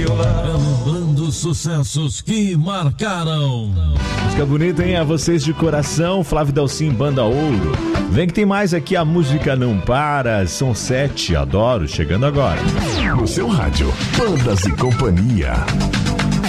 Lembrando os sucessos que marcaram. Música bonita, hein? A vocês de coração, Flávio Dalcin, Banda Ouro. Vem que tem mais aqui, a música não para. São 7, adoro, chegando agora. No seu rádio, Bandas e Companhia.